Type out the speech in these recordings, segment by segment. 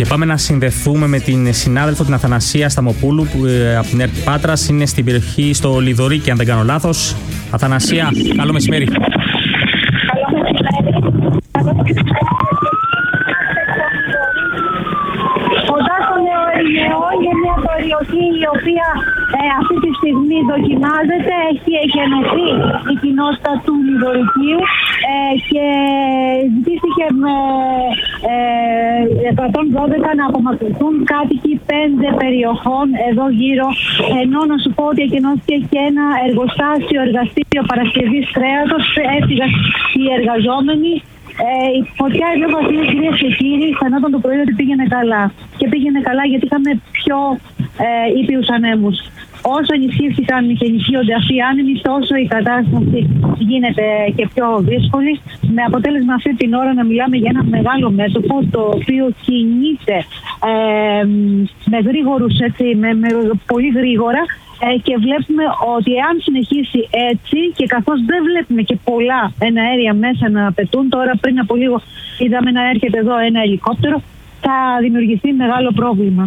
Και πάμε να συνδεθούμε με την συνάδελφο την Αθανασία Σταμοπούλου που από την ΕΡΤ Πάτρας είναι στην περιοχή στο Λιδωρίκι, αν δεν κάνω λάθος. Αθανασία, καλό μεσημέρι. Καλό μεσημέρι. Κοντά στο Νεοερηναίο είναι μια περιοχή η οποία αυτή τη στιγμή δοκιμάζεται. Έχει εκενωθεί η κοινότητα του Λιδωρικίου και ζητήθηκε με 112 να απομακρυνθούν κάτοικοι 5 περιοχών εδώ γύρω, ενώ να σου πω ότι εκενώθηκε και ένα εργαστήριο παρασκευής κρέατος. Έφυγαν οι εργαζόμενοι. Η φωτιά εδώ βασίλη, κυρίες και κύριοι, φαινόταν το πρωί ότι πήγαινε καλά. Και πήγαινε καλά γιατί είχαμε πιο ήπιους ανέμους. Όσο ενισχύθηκαν και ενισχύονται αυτοί οι άνεμοι, τόσο η κατάσταση γίνεται και πιο δύσκολη. Με αποτέλεσμα αυτή την ώρα να μιλάμε για ένα μεγάλο μέτωπο το οποίο κινείται με γρήγορους, με πολύ γρήγορα. Και βλέπουμε ότι εάν συνεχίσει έτσι και καθώς δεν βλέπουμε και πολλά εναέρια μέσα να πετούν, τώρα πριν από λίγο είδαμε να έρχεται εδώ ένα ελικόπτερο, θα δημιουργηθεί μεγάλο πρόβλημα.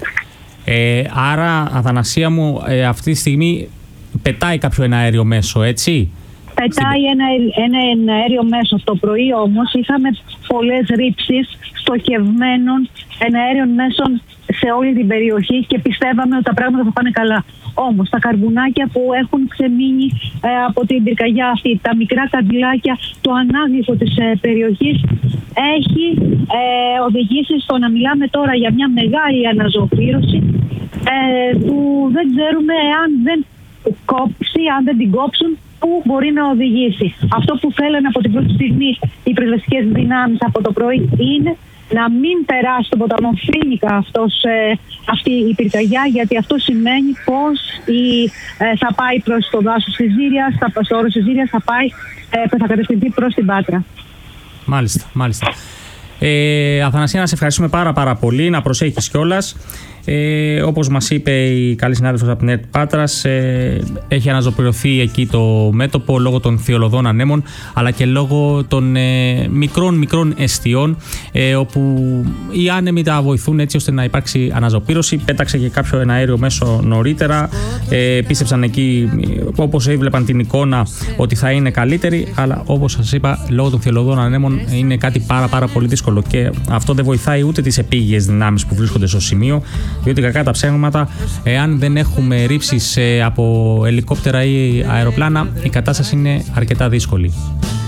Άρα, Αθανασία μου, αυτή τη στιγμή πετάει κάποιο εναέριο μέσο, έτσι? Πετάει ένα εναέριο μέσο. Το πρωί όμως είχαμε πολλές ρήψεις στοχευμένων εναέριων μέσων σε όλη την περιοχή και πιστεύαμε ότι τα πράγματα θα πάνε καλά. Όμως τα καρβουνάκια που έχουν ξεμείνει από την πυρκαγιά αυτή, τα μικρά καντιλάκια, το ανάγλυφο της περιοχής έχει οδηγήσει στο να μιλάμε τώρα για μια μεγάλη αναζωοπήρωση που δεν ξέρουμε αν δεν κόψει, αν δεν την κόψουν, πού μπορεί να οδηγήσει. Αυτό που θέλουν από την πρώτη στιγμή οι πυροσβεστικές δυνάμεις από το πρωί είναι να μην περάσει το ποταμό Φίνικα αυτή η πυρκαγιά, γιατί αυτό σημαίνει πως θα πάει προς το δάσος της Ζήριας, στο όρος της Ζήριας θα κατευθυνθεί προς την Πάτρα. Μάλιστα. Αθανασία, να σε ευχαριστούμε πάρα πολύ, να προσέχεις κιόλας. Όπως μας είπε η καλή συνάδελφος από την ΕΡΤ Πάτρας, έχει αναζωπηρωθεί εκεί το μέτωπο λόγω των θειολωδών ανέμων, αλλά και λόγω των μικρών εστιών, όπου οι άνεμοι τα βοηθούν έτσι ώστε να υπάρξει αναζωπήρωση. Πέταξε και κάποιο εναέριο μέσο νωρίτερα. Πίστεψαν εκεί, όπως έβλεπαν την εικόνα, ότι θα είναι καλύτερη, αλλά όπως σας είπα, λόγω των θειολωδών ανέμων είναι κάτι πάρα πολύ δύσκολο. Και αυτό δεν βοηθάει ούτε τις επίγειες δυνάμεις που βρίσκονται στο σημείο, διότι κακά τα ψέματα, εάν δεν έχουμε ρήψεις από ελικόπτερα ή αεροπλάνα, η κατάσταση είναι αρκετά δύσκολη.